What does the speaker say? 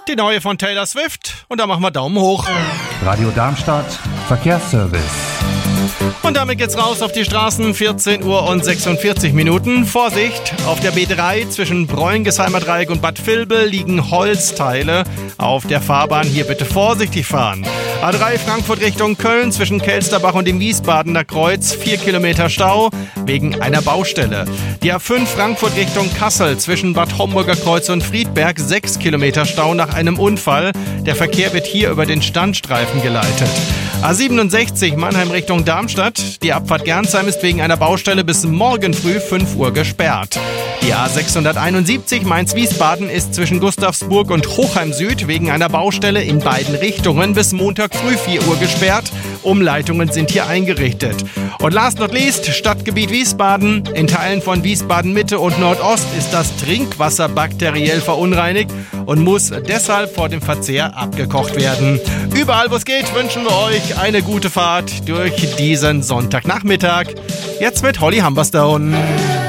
Die neue von Taylor Swift. Und da machen wir Daumen hoch. Radio Darmstadt, Verkehrsservice. Und damit geht's raus auf die Straßen, 14 Uhr und 46 Minuten. Vorsicht, auf der B3 zwischen Bräungesheimer Dreieck und Bad Vilbel liegen Holzteile auf der Fahrbahn. Hier bitte vorsichtig fahren. A3 Frankfurt Richtung Köln zwischen Kelsterbach und dem Wiesbadener Kreuz 4 Kilometer Stau wegen einer Baustelle. Die A5 Frankfurt Richtung Kassel zwischen Bad Homburger Kreuz und Friedberg 6 Kilometer Stau nach einem Unfall. Der Verkehr wird hier über den Standstreifen geleitet. A67 Mannheim Richtung Darmstadt. Die Abfahrt Gernsheim ist wegen einer Baustelle bis morgen früh 5 Uhr gesperrt. Die A671 Mainz-Wiesbaden ist zwischen Gustavsburg und Hochheim Süd wegen einer Baustelle in beiden Richtungen bis Montag früh 4 Uhr gesperrt. Umleitungen sind hier eingerichtet. Und last not least, Stadtgebiet Wiesbaden. In Teilen von Wiesbaden Mitte und Nordost ist das Trinkwasser bakteriell verunreinigt und muss deshalb vor dem Verzehr abgekocht werden. Überall, wo es geht, wünschen wir euch eine gute Fahrt durch diesen Sonntagnachmittag. Jetzt mit Holly Humberstone.